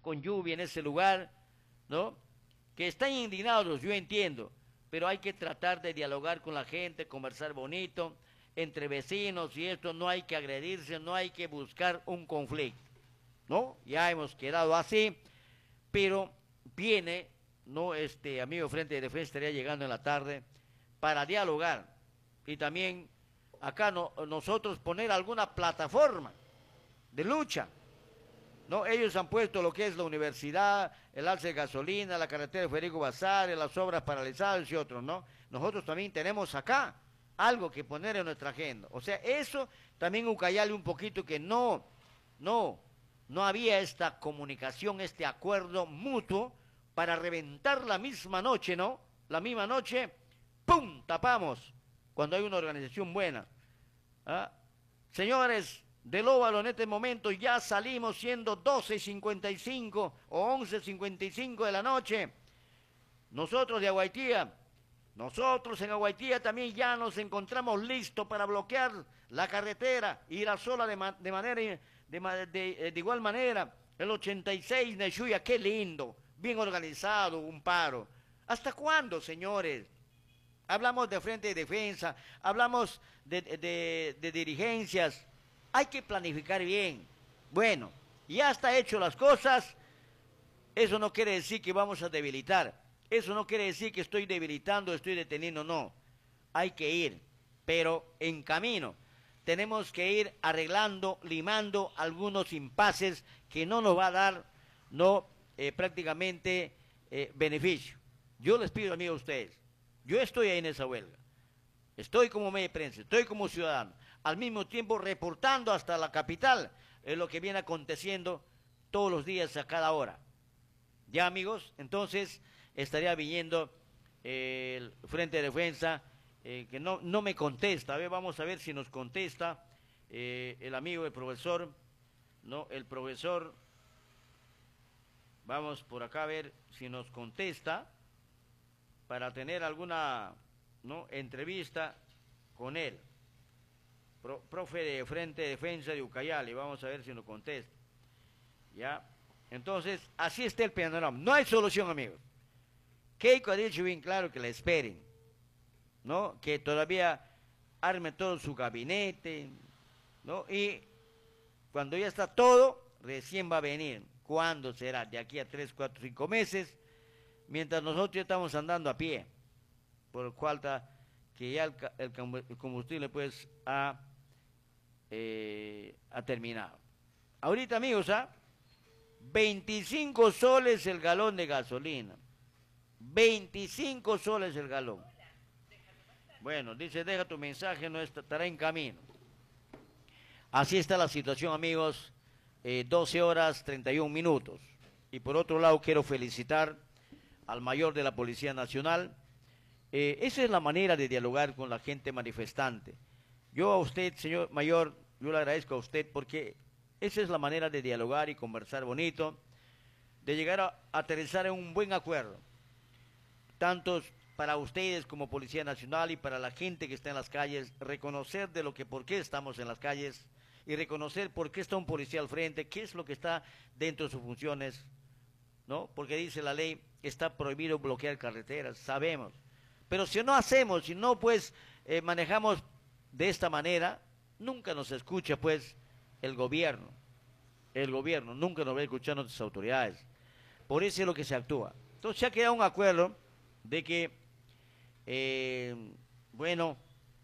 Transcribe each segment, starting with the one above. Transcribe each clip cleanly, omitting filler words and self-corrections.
con lluvia en ese lugar, ¿no? Que están indignados, yo entiendo, pero hay que tratar de dialogar con la gente, conversar bonito, entre vecinos y esto, no hay que agredirse, no hay que buscar un conflicto, ¿no? Ya hemos quedado así, pero viene, ¿no? Este amigo Frente de Defensa estaría llegando en la tarde para dialogar y también acá nosotros poner alguna plataforma de lucha. No, ellos han puesto lo que es la universidad, el alza de gasolina, la carretera de Federico Basares, las obras paralizadas y otros, ¿no? Nosotros también tenemos acá algo que poner en nuestra agenda. O sea, eso también Ucayali un poquito que no había esta comunicación, este acuerdo mutuo para reventar la misma noche, ¿no? La misma noche, ¡pum!, tapamos cuando hay una organización buena. ¿Ah? Señores del Óvalo, en este momento ya salimos siendo 12:55 o 11:55 de la noche. Nosotros de Aguaitía, nosotros en Aguaitía también ya nos encontramos listos para bloquear la carretera, Irasola de manera de igual manera, el 86 Neshuya, qué lindo, bien organizado, un paro. ¿Hasta cuándo, señores? Hablamos de Frente de Defensa, hablamos de dirigencias, hay que planificar bien. Bueno, ya está hecho las cosas, eso no quiere decir que vamos a debilitar, eso no quiere decir que estoy debilitando, estoy deteniendo, no. Hay que ir, pero en camino. Tenemos que ir arreglando, limando algunos impases que no nos va a dar, no prácticamente beneficio. Yo les pido, amigos, a ustedes, yo estoy ahí en esa huelga, estoy como medio de prensa, estoy como ciudadano, al mismo tiempo reportando hasta la capital lo que viene aconteciendo todos los días a cada hora. Ya, amigos, entonces estaría viniendo el Frente de Defensa, que no me contesta. A ver, vamos a ver si nos contesta el amigo, el profesor, ¿no? El profesor, vamos por acá a ver si nos contesta para tener alguna, ¿no?, entrevista con él. Profe de Frente de Defensa de Ucayali, vamos a ver si nos contesta. ¿Ya? Entonces, así está el panorama. No hay solución, amigos. Keiko ha dicho bien claro que la esperen, ¿no? Que todavía arme todo su gabinete, ¿no? Y cuando ya está todo, recién va a venir. ¿Cuándo será? De aquí a 3, 4, 5 meses, mientras nosotros ya estamos andando a pie, por falta que ya el combustible pues ha terminado. Ahorita, amigos, 25 soles el galón de gasolina. 25 soles el galón. Bueno, dice, deja tu mensaje, no estará en camino. Así está la situación, amigos. 12 horas 31 minutos. Y por otro lado, quiero felicitar al mayor de la Policía Nacional. Esa es la manera de dialogar con la gente manifestante. Yo a usted, señor mayor, yo le agradezco a usted porque esa es la manera de dialogar y conversar bonito, de llegar a aterrizar en un buen acuerdo, tanto para ustedes como Policía Nacional y para la gente que está en las calles, reconocer de lo que por qué estamos en las calles y reconocer por qué está un policía al frente, qué es lo que está dentro de sus funciones, ¿no? Porque dice la ley, está prohibido bloquear carreteras, sabemos. Pero si no hacemos, si no pues manejamos de esta manera, nunca nos escucha pues el gobierno nunca nos va a escuchar nuestras autoridades. Por eso es lo que se actúa. Entonces se ha quedado un acuerdo de que, bueno,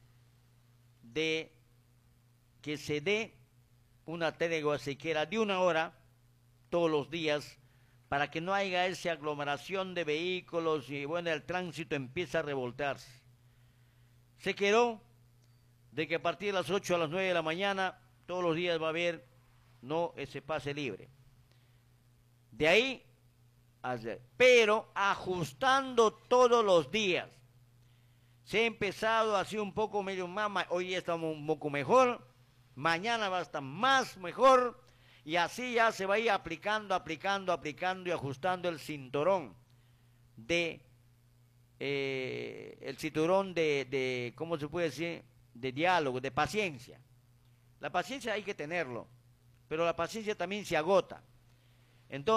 de que se dé una tregua siquiera de 1 hora todos los días para que no haya esa aglomeración de vehículos y bueno, el tránsito empieza a revoltarse. Se quedó de que a partir de las 8 a las 9 de la mañana todos los días va a haber no ese pase libre. De ahí, pero ajustando todos los días. Se ha empezado así un poco medio más, hoy estamos un poco mejor, mañana va a estar más mejor, y así ya se va a ir aplicando y ajustando el cinturón de ¿cómo se puede decir? De diálogo, de paciencia. La paciencia hay que tenerlo, pero la paciencia también se agota. Entonces,